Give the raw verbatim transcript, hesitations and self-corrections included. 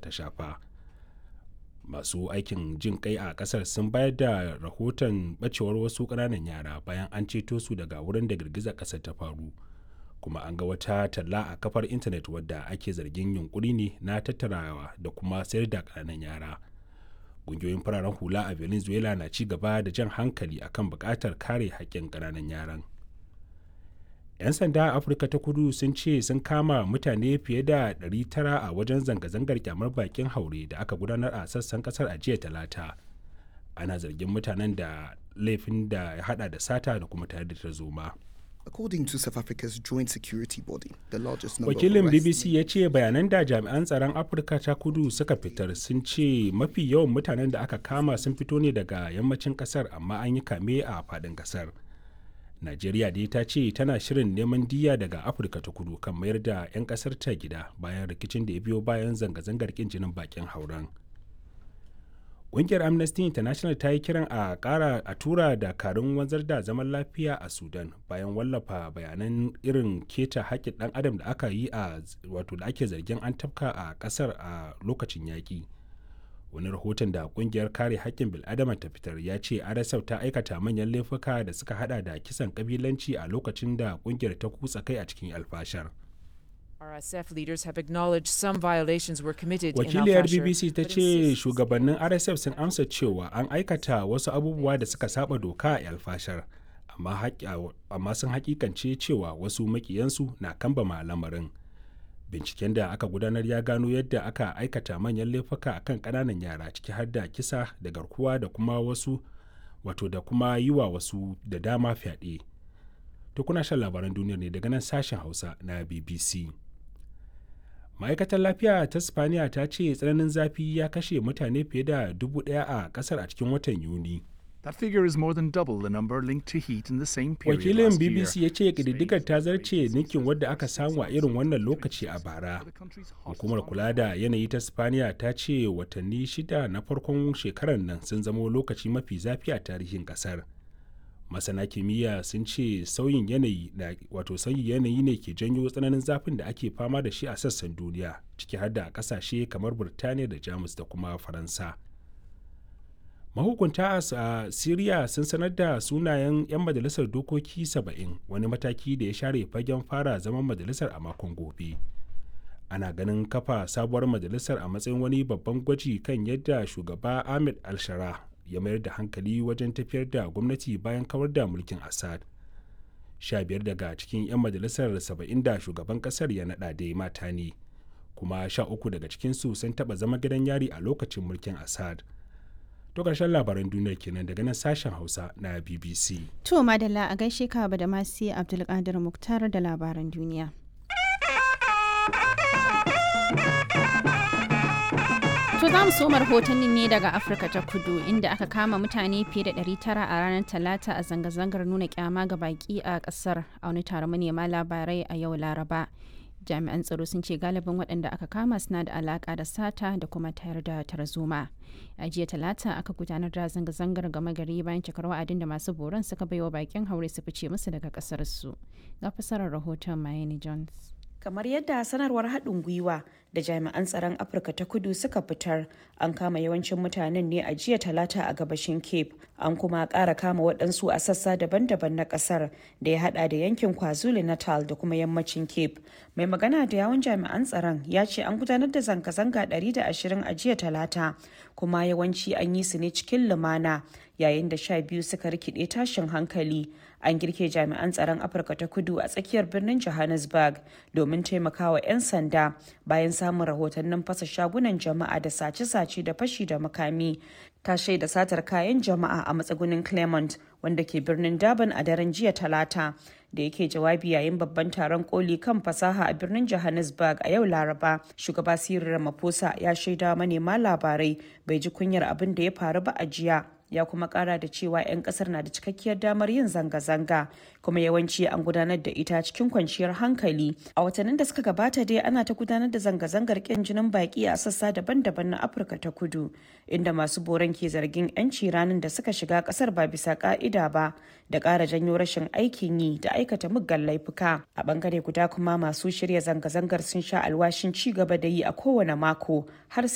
ta shafa. Masu aikin jin kai a ƙasar sun bayar da rahoton ɓacewar wasu ƙananan yara bayan an ceto su daga wurin da girgizar ƙasar ta faru. Kuma an ga wata talla a kafar intanet wadda ake zargin yunkuri ne na tattarawa da kuma sayar da ƙananan yara. Ƙungiyoyin fararen hula a Venezuela na ci gaba da jan hankali akan buƙatar kare haƙƙin ƙananan yaran. 'Yan sanda a Afirka ta Kudu sun ce sun kama mutane fiye da ɗari tara a wajen zanga-zangar kyamar bakin haure da aka gudanar a sassan ƙasar a jiya Talata. Ana zargin mutanen da laifin da ya hada da sata da kuma tare da tarzoma. According to South Africa's Joint Security Body, the largest number Wakilin of B B C ya ce bayanan da jami'an tsaron Afirka ta Kudu suka fitar sun ce mafi yawan mutanen da aka kama sun fito ne daga yammacin kasar, amma an yi kame a faɗin kasar. Najeriya dai ta ce tana shirin neman diyya daga Afirka ta Kudu kan mayar da 'yan kasar ta gida bayan rikicin da ya biyo bayan zanga-zangar kin jinin bakin hauren. Ƙungiyar Amnesty International ta yi kiran a ƙara a tura dakarun wanzar da zaman lafiya a Sudan bayan wallafa bayanan irin keta haƙƙin ɗan adam da aka yi a wato da ake zargin an tafka a ƙasar a lokacin yaƙi. Wani rahoton da ƙungiyar kare haƙƙin bil'adama ta fitar ya ce R S F ta aikata manyan laifuka da suka hada da kisan ƙabilanci a lokacin da ƙungiyar ta kutsa kai a cikin alfashar. R S F leaders have acknowledged some violations were committed in Wakiliyar Al-Fashir, B B C ta but ce insists- shugabannin R S F sun amsa cewa an aikata wasu abubuwa da suka saba doka a alfashar, amma, haƙi- amma sun hakikance cewa wasu makiyansu na kambama lamarin. Binciken da aka gudanar ya gano yadda aka aikata manyan laifuka akan ƙananan yara, ciki har da kisa da garkuwa da kuma wasu wato da kuma yi wa wasu da dama fyaɗe. To kuna shan labaran duniyar ne daga nan sashen Hausa na B B C. Ma'aikatar lafiya ta Spaniya ta ce tsananin zafi ya kashe mutane fiye da dubu ɗaya a ƙasar a cikin watan Yuni. That figure is more than double the number linked to heat in the same period Wakilin last B year. B C ya ce ƙididdigar ta zarce ninkin wadda aka samu a irin wannan lokaci a bara. Hukumar kula da yanayi ta Spaniya ta ce watanni shida na farkon shekarar nan sun zamo lokaci mafi zafi a tarihin ƙasar. Masana kimiyya sun ce sauyin yanayi na wato sauyin yanayi ne ke janyo tsananin zafin da ake fama da shi a sassan duniya, ciki har da ƙasashe kamar Burtaniya da Jamus da kuma Faransa. Mahukunta a Siriya sun sanar da sunayen 'yan majalisar dokoki saba'in, wani mataki da ya share fagen fara zaman majalisar a makon gobe. Ana ganin kafa sabuwar majalisar a matsayin wani babban gwaji kan yadda shugaba Ahmed al-Shara ya mayar da hankali wajen tafiyar da gwamnati bayan kawar da mulkin Assad. Sha biyar daga cikin 'yan majalisar saba'in da shugaban kasar ya naɗa dai mata ne, kuma sha uku daga cikinsu sun taɓa zama gidan yari a lokacin mulkin Assad. To ƙarshen labaran duniyar kenan daga nan sashen Hausa na B B C. To madalla a gaishe ka da masu Abdulkadir Muktar da labaran duniya. To za mu soma rahotannin ne daga Afirka ta Kudu, inda aka kama mutane fiye da ɗari tara a ranar Talata a zanga-zangar nuna kyama ga baki a ƙasar a wani taron manema labarai a yau Laraba. Jami'an tsaro sun ce galibin waɗanda aka kama suna da alaƙa da sata da kuma tayar da tarzoma. A jiya Talata aka gudanar da zanga-zangar gama gari bayan cikar wa'adin da masu boron suka baiwa bakin haure su fice musu daga ƙasarsu. Ga fasarar rahoton Mayeni Jones. Kamar yadda sanarwar haɗin gwiwa da jami'an tsaron Afirka ta Kudu suka fitar, an kama yawancin mutanen ne a jiya Talata a gabashin Cape, an kuma ƙara kama waɗansu a sassa daban-daban na ƙasar da ya haɗa da yankin KwaZulu Natal da kuma yammacin Cape. Mai magana da yawun jami'an tsaron ya ce an gudanar da zanga-zanga ɗari da ashirin a jiya Talata, kuma yawanci an yi su ne cikin lumana, yayin da sha biyu suka rikide tashin hankali. An girke jami'an tsaron Afirka ta Kudu a tsakiyar birnin Johannesburg domin taimakawa 'yan sanda bayan samun rahotannin fasa shagunan jama'a da sace-sace da fashi da makami. Ta shaida satar kayan jama'a a matsugunin Claremont, wanda ke birnin Durban a daren jiya Talata. Da yake jawabi yayin babban taron koli kan fasaha a birnin Johannesburg a yau Laraba, shugaba Cyril Ramaphosa ya shaida manema labarai bai ji kunyar abin da ya faru ba a jiya. Ya kuma kara da cewa 'yan kasar na da cikakkiyar damar yin zanga-zanga, kuma yawanci an gudanar da ita cikin kwanciyar hankali. A watannin da suka gabata dai ana ta gudanar da zanga-zangar ƙin jinin baki a sassa daban-daban na Afirka ta Kudu, inda masu boron ke zargin 'yanci ranar da suka shiga kasar ba bisa ka'ida ba, da ƙara janyo rashin aikin yi da aikata muggan laifuka. A bangare guda kuma masu shirya zanga-zangar sun sha alwashin ci gaba da yi a kowane mako har